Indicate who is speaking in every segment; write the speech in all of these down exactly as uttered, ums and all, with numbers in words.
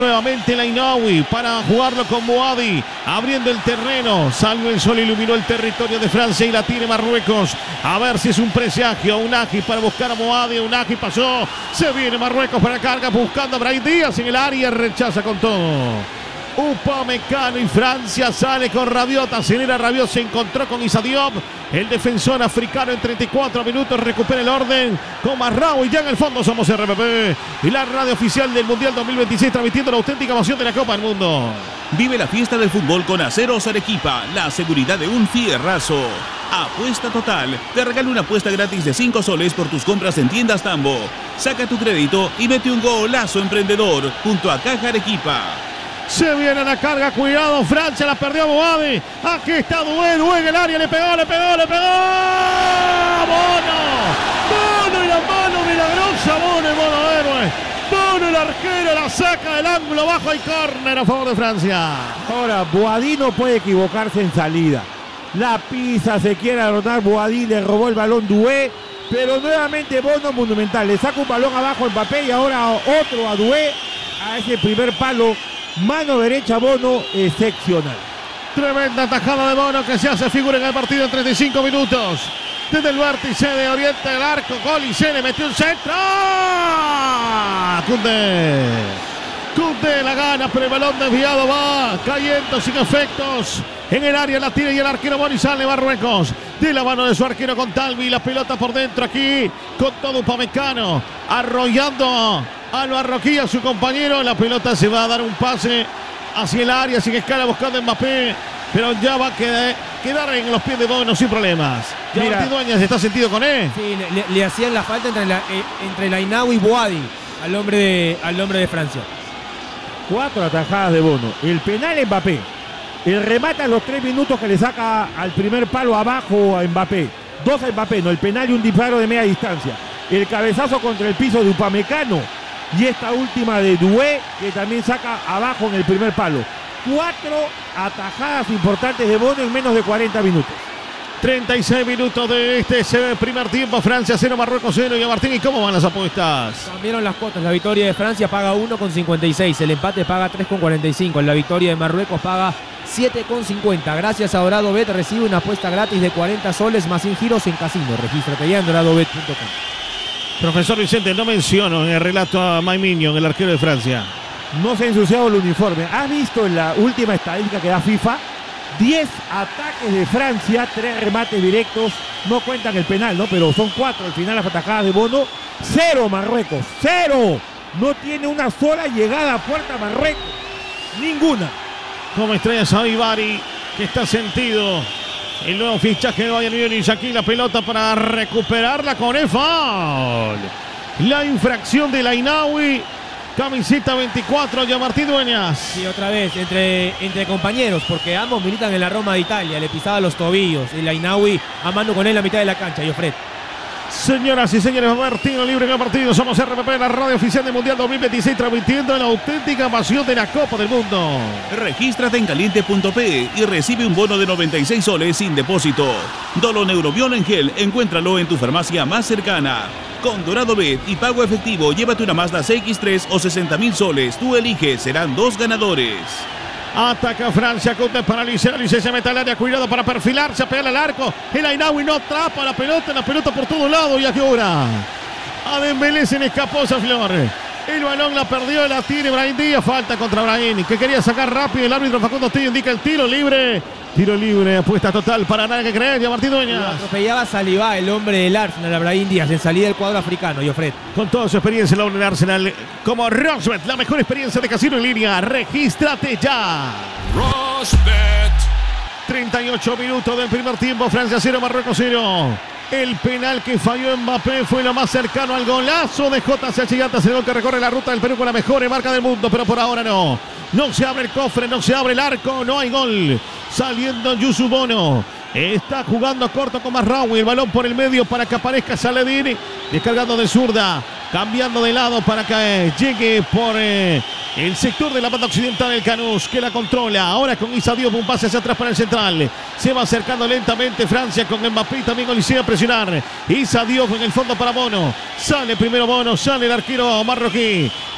Speaker 1: Nuevamente la Inaui para jugarlo con Boadi, abriendo el terreno. Salió el sol, iluminó el territorio de Francia y la tiene Marruecos. A ver si es un presagio. Unagi para buscar a Boadi. Unagi pasó. Se viene Marruecos para carga buscando a Brahim Díaz en el área. Rechaza con todo. Upamecano y Francia sale con Rabiot, acelera Rabiot, se encontró con Issa Diop, el defensor africano en treinta y cuatro minutos recupera el orden con Marraoui y ya en el fondo somos R P P y la radio oficial del Mundial dos mil veintiséis transmitiendo la auténtica emoción de la Copa del Mundo.
Speaker 2: Vive la fiesta del fútbol con Aceros Arequipa, la seguridad de un fierrazo. Apuesta total, te regalo una apuesta gratis de cinco soles por tus compras en tiendas Tambo. Saca tu crédito y mete un golazo emprendedor junto a Caja Arequipa.
Speaker 1: Se viene la carga, cuidado, Francia la perdió Boadi. Aquí está Dué, Dué en el área, le pegó, le pegó, le pegó. Bono, Bono y la mano milagrosa, Bono, el Bono héroe. Bono el arquero, la saca del ángulo, bajo y córner a favor de Francia.
Speaker 3: Ahora, Boadi no puede equivocarse en salida. La pisa, se quiere anotar, Boadi le robó el balón Dué. Pero nuevamente Bono monumental, le saca un balón abajo a Mbappé y ahora otro a Dué, a ese primer palo. Mano derecha Bono, excepcional.
Speaker 1: Tremenda tajada de Bono que se hace figura en el partido en treinta y cinco minutos. Desde el vértice de Oriente del arco, gol y se le metió un centro. Koundé. Koundé la gana, pero el balón desviado va cayendo sin efectos. En el área la tira y el arquero Boni sale Marruecos. De la mano de su arquero con Talvi. La pelota por dentro aquí con todo Upamecano. Arrollando al marroquí, a su compañero. La pelota se va a dar un pase hacia el área. Sigue escala buscando a Mbappé. Pero ya va a quedar, quedar en los pies de Bono sin problemas. Ya Martín Dueñas está sentido con él.
Speaker 4: Sí, le, le hacían la falta entre la, eh, entre la Inaui y Boadi al hombre, de, al hombre de Francia.
Speaker 3: Cuatro atajadas de Bono. El penal Mbappé. El remate a los tres minutos que le saca al primer palo abajo a Mbappé. Dos a Mbappé, no, el penal y un disparo de media distancia. El cabezazo contra el piso de Upamecano. Y esta última de Dué, que también saca abajo en el primer palo. Cuatro atajadas importantes de Bono en menos de cuarenta minutos.
Speaker 1: treinta y seis minutos de este primer tiempo. Francia cero, Marruecos cero. Y a Martín, ¿y cómo van las apuestas?
Speaker 4: Cambiaron las cuotas. La victoria de Francia paga uno con cincuenta y seis. El empate paga tres con cuarenta y cinco. La victoria de Marruecos paga siete con cincuenta. Gracias a DoradoBet recibe una apuesta gratis de cuarenta soles más sin giros en casino. Regístrate ya en doradobet punto com.
Speaker 1: Profesor Vicente, no menciono en el relato a Mike Mignon, el arquero de Francia.
Speaker 3: No se ha ensuciado el uniforme. ¿Has visto en la última estadística que da FIFA? diez ataques de Francia, tres remates directos. No cuentan el penal, ¿no? Pero son cuatro al final las atajadas de Bono. Cero Marruecos, cero. No tiene una sola llegada a puerta Marruecos. Ninguna.
Speaker 1: Como estrella Xavi Bari, que está sentido. El nuevo fichaje de Bayern Múnich. Aquí la pelota para recuperarla con el foul. La infracción de la Inaui. Camiseta veinticuatro, ya Martín Dueñas.
Speaker 4: Sí, otra vez, entre, entre compañeros, porque ambos militan en la Roma de Italia. Le pisaba los tobillos. Y la Inaui a mano con él en la mitad de la cancha. Jofred.
Speaker 1: Señoras y señores, Martino libre en el partido. Somos R P P, la radio oficial del Mundial dos mil veintiséis, transmitiendo la auténtica pasión de la Copa del Mundo.
Speaker 2: Regístrate en caliente punto pe y recibe un bono de noventa y seis soles sin depósito. Doloneurobion en gel, encuéntralo en tu farmacia más cercana. Con DoradoBet y pago efectivo, llévate una Mazda C X tres o sesenta mil soles. Tú eliges, serán dos ganadores.
Speaker 1: Ataca Francia, Koundé para Alice, Alice se mete al área, cuidado para perfilarse, a pegarle al arco. El Ainaui no atrapa la pelota, la pelota por todos lados y aquí ahora a Dembélé se le escapó esa flor. El balón la perdió, la tiene Brahim Díaz, falta contra Brahim, que quería sacar rápido. El árbitro Facundo Tillo indica el tiro libre. Tiro libre, apuesta total para nada que creer, ya Martín Dueñas.
Speaker 4: Lo atropellaba Saliba, el hombre del Arsenal, a Brahim Díaz, en salida del cuadro africano, Jofred.
Speaker 1: Con toda su experiencia en la Arsenal, como Rosbet, la mejor experiencia de casino en línea. Regístrate ya.
Speaker 5: Rosbet.
Speaker 1: treinta y ocho minutos del primer tiempo, Francia cero, Marruecos cero. El penal que falló Mbappé fue lo más cercano al golazo de J C H Gigantes, el gol que recorre la ruta del Perú con la mejor marca del mundo, pero por ahora no. No se abre el cofre, no se abre el arco, no hay gol. Saliendo Youssou Bono. Está jugando corto con Marraoui. El balón por el medio para que aparezca Saladini. Descargando de zurda. Cambiando de lado para que llegue por eh, el sector de la banda occidental del Canús, que la controla. Ahora con Issa Diop, un pase hacia atrás para el central. Se va acercando lentamente Francia con Mbappé y también Olise a presionar. Issa Diop en el fondo para Bono. Sale primero Bono, sale el arquero marroquí.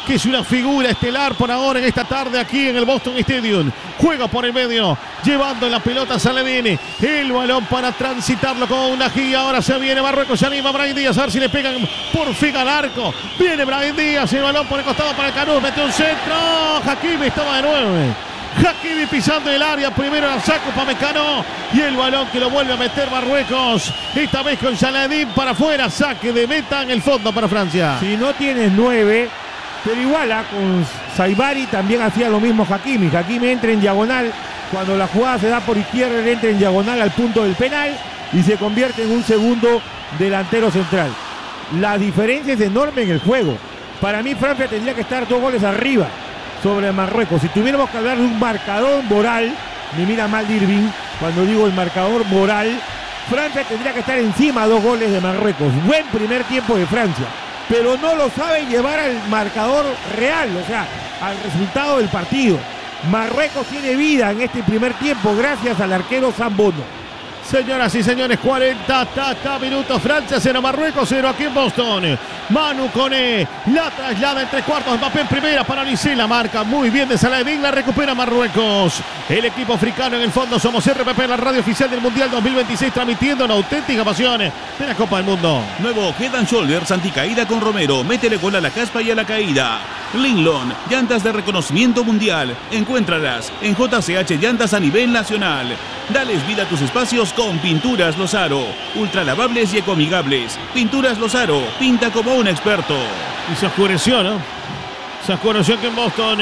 Speaker 1: que es una figura estelar por ahora en esta tarde aquí en el Boston Stadium. Juega por el medio, llevando la pelota a Saladini. El balón para transitarlo con una giga. Ahora se viene Marruecos, se anima Brahim Díaz, a ver si le pegan por fin al arco. Viene Brahim Díaz, el balón por el costado para el Canús, mete un centro. Hakimi estaba de nueve. Hakimi pisando el área, primero la saca Upamecano y el balón que lo vuelve a meter Marruecos, esta vez con Saladín para afuera, saque de meta en el fondo para Francia.
Speaker 3: Si no tienes nueve, pero igual ¿ah? con Saibari también hacía lo mismo Hakimi. Hakimi entra en diagonal, cuando la jugada se da por izquierda, él entra en diagonal al punto del penal y se convierte en un segundo delantero central. La diferencia es enorme en el juego. Para mí Francia tendría que estar dos goles arriba sobre Marruecos. Si tuviéramos que hablar de un marcador moral, me mira mal Irving cuando digo el marcador moral, Francia tendría que estar encima dos goles de Marruecos. Buen primer tiempo de Francia, pero no lo saben llevar al marcador real, o sea, al resultado del partido. Marruecos tiene vida en este primer tiempo gracias al arquero Zambono.
Speaker 1: Señoras y señores, cuarenta tata, minutos. Francia cero, Marruecos cero aquí en Boston. Manu Koné la traslada en tres cuartos. Mbappé en primera para Lissi. La marca muy bien de Saladín. La recupera Marruecos. El equipo africano en el fondo. Somos R P P, la radio oficial del Mundial dos mil veintiséis, transmitiendo una auténtica pasión de la Copa del Mundo.
Speaker 2: Nuevo Head and Shoulders anticaída con Romero. Métele gol a la caspa y a la caída. Linglon, llantas de reconocimiento mundial. Encuéntralas en J C H Llantas a nivel nacional. Dales vida a tus espacios con Pinturas Lozaro. Ultra lavables y ecoamigables. Pinturas Lozaro. Pinta como un experto.
Speaker 1: Y se oscureció, ¿no? Se oscureció que en Boston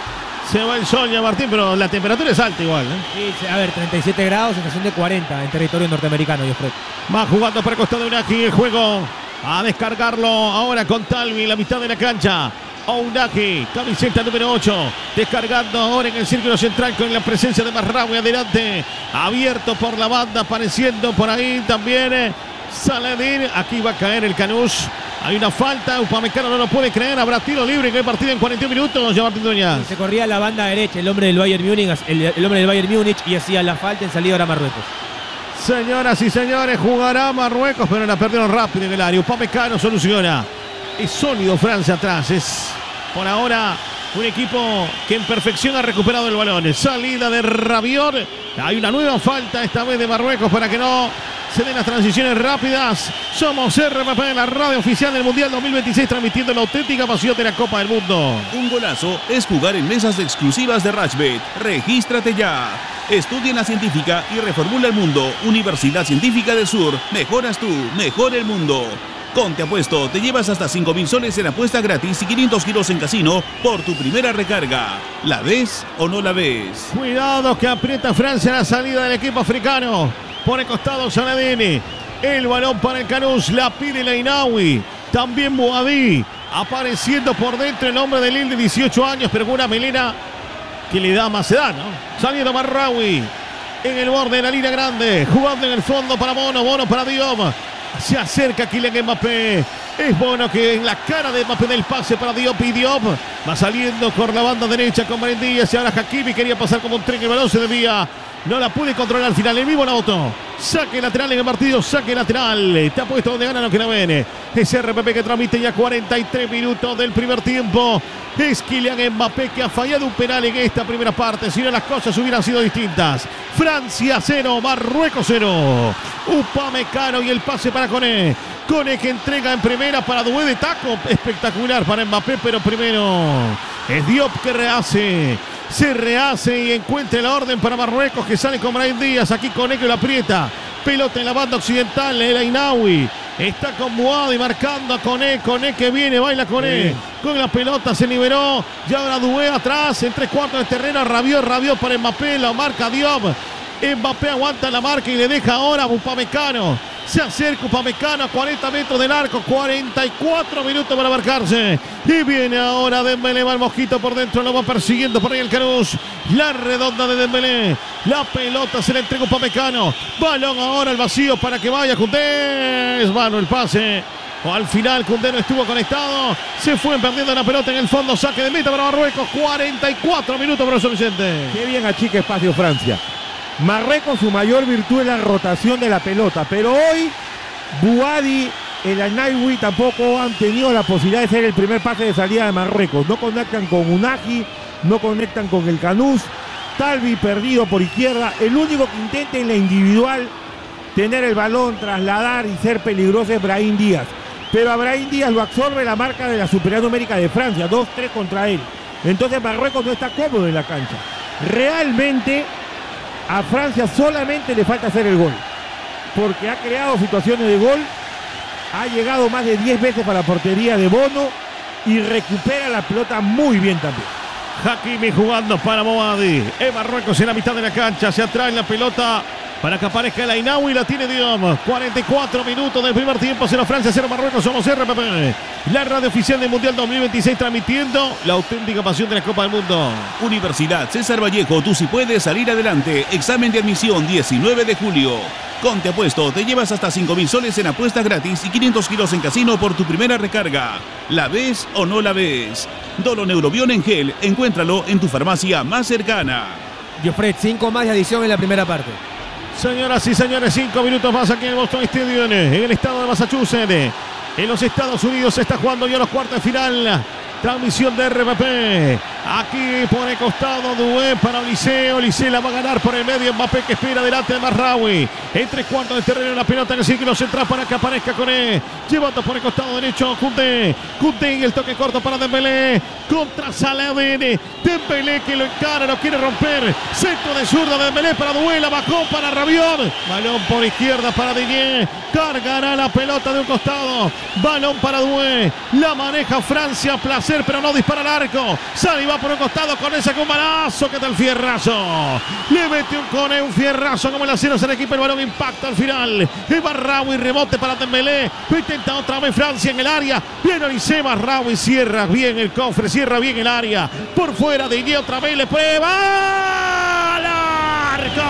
Speaker 1: se va el sol ya, Martín, pero la temperatura es alta igual, ¿eh?
Speaker 4: Sí, a ver, treinta y siete grados, sensación de cuarenta en territorio norteamericano, yo creo.
Speaker 1: Va jugando para el costado de Unagi el juego. A descargarlo ahora con Talvi, la mitad de la cancha. Unagi, camiseta número ocho, descargando ahora en el círculo central con la presencia de Marraoui adelante, abierto por la banda, apareciendo por ahí también eh, Saladín. Aquí va a caer el Canús. Hay una falta, Upamecano no lo puede creer, habrá tiro libre en el partido en cuarenta y un minutos, ya Martín Dueñas.
Speaker 4: Se corría a la banda derecha el hombre del Bayern Múnich, el, el hombre del Bayern Múnich y hacía la falta en salida ahora Marruecos.
Speaker 1: Señoras y señores, jugará Marruecos, pero la perdieron rápido en el área. Upamecano soluciona. Es sólido Francia atrás, es por ahora un equipo que en perfección ha recuperado el balón. Salida de Rabiot, hay una nueva falta esta vez de Marruecos para que no se den las transiciones rápidas. Somos R P P, la radio oficial del Mundial dos mil veintiséis, transmitiendo la auténtica pasión de la Copa del Mundo.
Speaker 2: Un golazo es jugar en mesas exclusivas de Rashbet. Regístrate ya. Estudia en la científica y reformula el mundo. Universidad Científica del Sur. Mejoras tú, mejora el mundo. Con Te Apuesto te llevas hasta cinco mil soles en apuesta gratis y quinientos giros en casino por tu primera recarga. ¿La ves o no la ves?
Speaker 1: Cuidado que aprieta Francia la salida del equipo africano. Por el costado Saladini. El balón para el Canús. La pide Leinawi. También Boadí. Apareciendo por dentro el hombre de Lille de dieciocho años, pero con una melena que le da más edad, ¿no? Saliendo Marraoui. En el borde de la línea grande. Jugando en el fondo para Bono. Bono para Diop. Se acerca Kylian Mbappé. Es Bono que en la cara de Mbappé del pase para Diop, y Diop va saliendo por la banda derecha con Brahim Díaz. Y ahora Hakimi quería pasar como un tren. El balón se debía. No la pude controlar al final. El mismo Nauto. Saque lateral en el partido. Saque lateral. Te ha puesto donde ganan los que la ven. Es R P P que transmite ya cuarenta y tres minutos del primer tiempo. Es Kylian Mbappé que ha fallado un penal en esta primera parte. Si no, las cosas hubieran sido distintas. Francia cero, Marruecos cero. Upamecano y el pase para Koné. Koné que entrega en primera para Doué de taco. Espectacular para Mbappé, pero primero es Diop que rehace. Se rehace y encuentra la orden para Marruecos, que sale con Brahim Díaz. Aquí Koné que lo aprieta. Pelota en la banda occidental. El Ainawi está con Boadi marcando a Koné. Koné que viene, baila Koné. Sí. Con la pelota se liberó. Ya ahora Doué atrás. En tres cuartos de terreno. Rabiot, Rabiot para Mbappé. La marca Diop. Mbappé aguanta la marca y le deja ahora a Upamecano. Se acerca Upamecano a cuarenta metros del arco. cuarenta y cuatro minutos para marcarse. Y viene ahora Dembélé. Va el mosquito por dentro. Lo va persiguiendo por ahí el Canús. La redonda de Dembélé. La pelota se le entrega a Upamecano. Balón ahora al vacío para que vaya Koundé. Es vano el pase. O al final Koundé no estuvo conectado. Se fue perdiendo la pelota en el fondo. Saque de meta para Marruecos. cuarenta y cuatro minutos para el suficiente.
Speaker 3: Qué bien achica espacio Francia. Marruecos, su mayor virtud es la rotación de la pelota, pero hoy Boadi el Al-Nawi tampoco han tenido la posibilidad de ser el primer pase de salida de Marruecos. No conectan con Unagi, no conectan con el Canús. Talvi perdido por izquierda. El único que intenta en la individual tener el balón, trasladar y ser peligroso es Brahim Díaz. Pero a Brahim Díaz lo absorbe la marca de la superioridad numérica de Francia, dos tres contra él. Entonces Marruecos no está cómodo en la cancha. Realmente a Francia solamente le falta hacer el gol, porque ha creado situaciones de gol, ha llegado más de diez veces para la portería de Bono y recupera la pelota muy bien también.
Speaker 1: Hakimi jugando para Moadi. En Marruecos en la mitad de la cancha. Se atrae la pelota para que aparezca el Ainawi. La tiene Diom. cuarenta y cuatro minutos del primer tiempo. Cero Francia, cero Marruecos. Somos R P P. La radio oficial del Mundial dos mil veintiséis transmitiendo la auténtica pasión de la Copa del Mundo.
Speaker 2: Universidad César Vallejo, tú sí puedes salir adelante. Examen de admisión diecinueve de julio. Con Te Apuesto te llevas hasta cinco mil soles en apuestas gratis y quinientos kilos en casino por tu primera recarga. ¿La ves o no la ves? Dolo Neurobión en gel, encuéntralo en tu farmacia más cercana.
Speaker 4: Jofred, cinco más de adición en la primera parte.
Speaker 1: Señoras y señores, cinco minutos más aquí en el Boston Stadium, en el estado de Massachusetts. En los Estados Unidos se está jugando ya los cuartos de final. Transmisión de R P P. Aquí por el costado Doué para Olise. Olise la va a ganar por el medio. Mbappé que espera delante de Marraoui. En tres cuartos de terreno la pelota en el círculo central para que aparezca con él. Llevando por el costado derecho Koundé. Koundé en el toque corto para Dembélé. Contra Saladin. Dembélé que lo encara, lo quiere romper. Centro de zurda de Dembélé para Doué. La bajó para Rabiot. Balón por izquierda para Digne. Cargará la pelota de un costado. Balón para Doué. La maneja Francia. Placer, pero no dispara al arco. Sale y va por un costado con ese con un balazo. ¿Qué tal fierrazo? Le mete un cone, un fierrazo como el acero en el equipo. El balón impacta al final. El Marraoui rebote para Dembélé. Lo intenta otra vez Francia en el área. Bien Olise, Marraoui cierra bien el cofre, cierra bien el área. Por fuera de Iñé otra vez le prueba al arco.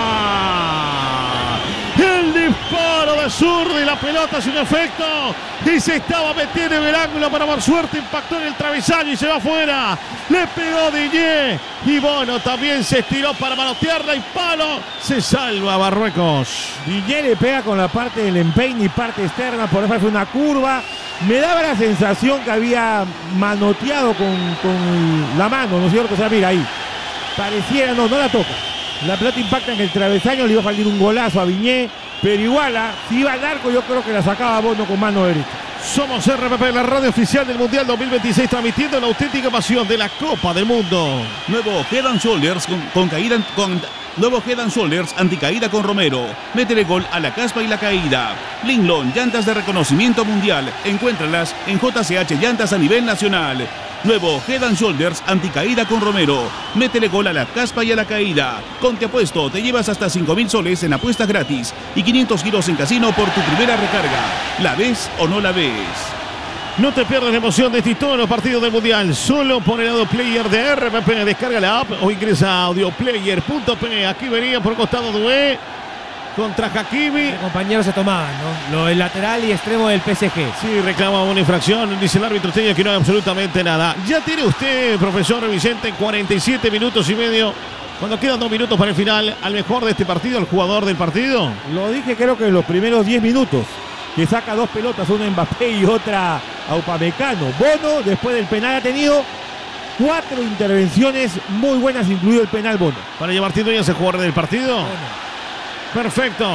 Speaker 1: El disparo de zurda y la pelota sin efecto. Y se estaba metiendo en el ángulo, pero por suerte impactó en el travesaño y se va afuera. Le pegó Digne. Y Bono también se estiró para manotearla y palo. Se salva Marruecos.
Speaker 3: Digne le pega con la parte del empeine y parte externa. Por eso fue una curva. Me daba la sensación que había manoteado con, con la mano, ¿no es cierto? O sea, mira ahí. Pareciera, no, no la toca. La pelota impacta en el travesaño, le iba a salir un golazo a Digne, pero igual, ¿eh? Si iba al arco, yo creo que la sacaba Bono con mano derecha.
Speaker 1: Somos R P P, la radio oficial del Mundial dos mil veintiséis, transmitiendo la auténtica pasión de la Copa del Mundo.
Speaker 2: Nuevo Head and Shoulders con, con caída con Nuevo Head and Shoulders anticaída con Romero. Métele gol a la caspa y la caída. Linglon, llantas de reconocimiento mundial. Encuéntralas en J C H Llantas a nivel nacional. Nuevo Head and Shoulders anticaída con Romero. Métele gol a la caspa y a la caída. Con Te Apuesto te llevas hasta cinco mil soles en apuestas gratis y quinientos giros en casino por tu primera recarga. ¿La ves o no la ves?
Speaker 1: No te pierdas la emoción de este y todos los partidos del Mundial. Solo por el audio player de R P P. Descarga la app o ingresa a audioplayer punto p. Aquí venía por costado Doué contra Hakimi.
Speaker 4: Los compañeros se tomaban, ¿no? Lo del lateral y extremo del P S G.
Speaker 1: Sí, reclama una infracción. Dice el árbitro Teña que no hay absolutamente nada. Ya tiene usted, profesor Vicente, en cuarenta y siete minutos y medio. Cuando quedan dos minutos para el final, al mejor de este partido, el jugador del partido.
Speaker 3: Lo dije creo que en los primeros diez minutos. Que saca dos pelotas, una a Mbappé y otra a Upamecano. Bono, después del penal, ha tenido cuatro intervenciones muy buenas, incluido el penal Bono.
Speaker 1: Para llevar título y ese jugador del partido.
Speaker 4: Bueno.
Speaker 1: Perfecto.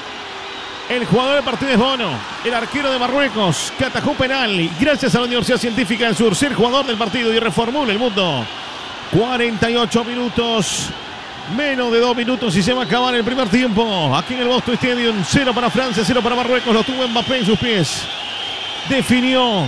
Speaker 1: El jugador del partido es Bono, el arquero de Marruecos, que atajó penal y gracias a la Universidad Científica del Sur, ser jugador del partido y reformula el mundo. cuarenta y ocho minutos. Menos de dos minutos y se va a acabar el primer tiempo. Aquí en el Boston Stadium. Cero para Francia, cero para Marruecos. Lo tuvo Mbappé en sus pies. Definió.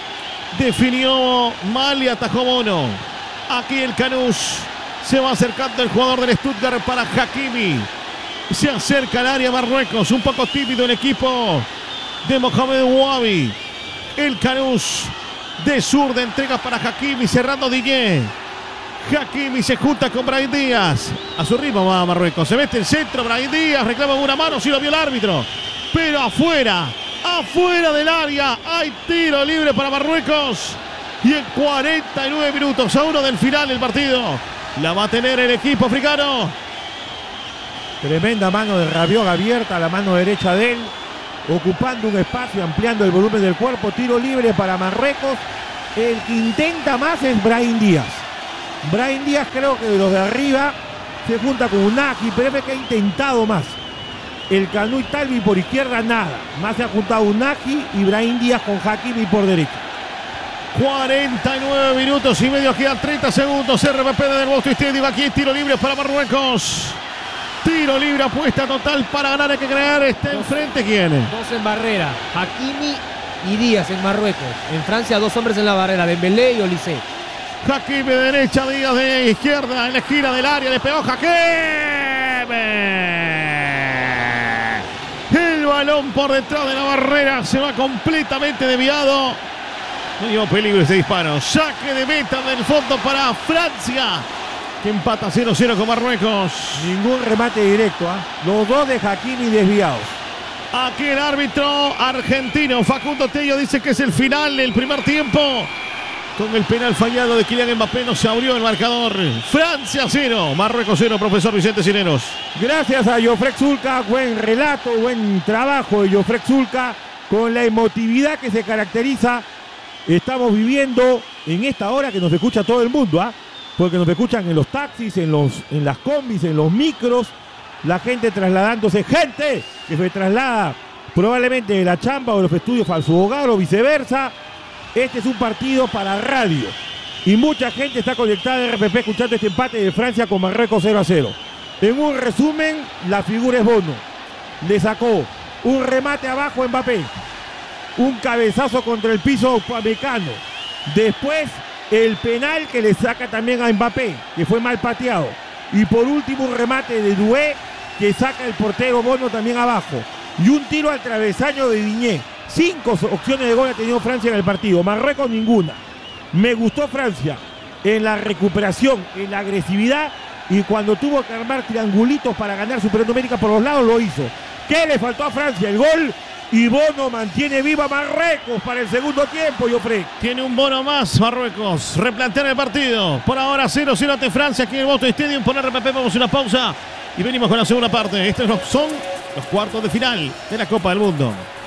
Speaker 1: Definió mal y atajó Bono. Aquí el Canús. Se va acercando el jugador del Stuttgart para Hakimi. Se acerca al área Marruecos. Un poco tímido el equipo de Mohamed Ouabi. El Canús de sur de entrega para Hakimi. Cerrando Digne. Hakimi se junta con Brahim Díaz. A su ritmo va Marruecos. Se mete el centro. Brahim Díaz reclama una mano. Sí lo vio el árbitro. Pero afuera. Afuera del área. Hay tiro libre para Marruecos. Y en cuarenta y nueve minutos a uno del final del partido. La va a tener el equipo africano.
Speaker 3: Tremenda mano de Rabiot abierta a la mano derecha de él. ocupando un espacio, ampliando el volumen del cuerpo. Tiro libre para Marruecos. El que intenta más es Brahim Díaz. Brahim Díaz creo que de los de arriba se junta con Unagi, pero es el que ha intentado más. El Canut Talbi por izquierda, nada. Más se ha juntado Unagi y Brahim Díaz con Hakimi por derecha.
Speaker 1: cuarenta y nueve minutos y medio, quedan treinta segundos. R P P del Boston Stadium. Aquí tiro libre para Marruecos. Tiro libre, apuesta total para ganar. Hay que crear. Está enfrente, ¿quién?
Speaker 4: Dos en barrera, Hakimi y Díaz en Marruecos. En Francia, dos hombres en la barrera, Dembélé y Olise.
Speaker 1: Hakimi de derecha, Díaz de izquierda, en la esquina del área, le pegó Hakimi. El balón por detrás de la barrera se va completamente desviado. No dio peligro este disparo. Saque de meta del fondo para Francia, que empata cero cero con Marruecos.
Speaker 3: Ningún remate directo, ¿eh? Los dos de Hakimi desviados.
Speaker 1: Aquí el árbitro argentino Facundo Tello dice que es el final del primer tiempo. Con el penal fallado de Kylian Mbappé no se abrió el marcador. Francia cero, Marruecos cero, profesor Vicente Cineros.
Speaker 3: Gracias a Jofrek Zulka, buen relato, buen trabajo de Jofrek Zulka, con la emotividad que se caracteriza. Estamos viviendo en esta hora que nos escucha todo el mundo, ¿ah? ¿eh? Porque nos escuchan en los taxis, en, los, en las combis, en los micros, la gente trasladándose, gente que se traslada probablemente de la chamba o de los estudios para su hogar o viceversa. Este es un partido para radio y mucha gente está conectada de R P P escuchando este empate de Francia con Marruecos cero a cero. En un resumen, la figura es Bono. Le sacó un remate abajo a Mbappé, un cabezazo contra el piso Upamecano, después el penal que le saca también a Mbappé, que fue mal pateado, y por último un remate de Doué que saca el portero Bono también abajo, y un tiro al travesaño de Digne. Cinco opciones de gol ha tenido Francia en el partido, Marruecos ninguna. Me gustó Francia en la recuperación, en la agresividad, y cuando tuvo que armar triangulitos para ganar Supernumérica por los lados lo hizo. ¿Qué le faltó a Francia? El gol, y Bono mantiene viva Marruecos para el segundo tiempo, Jofrek.
Speaker 1: Tiene un bono más Marruecos, replantear el partido. Por ahora cero cero ante Francia aquí en el Boston Stadium. Por R P P vamos a una pausa y venimos con la segunda parte. Estos son los cuartos de final de la Copa del Mundo.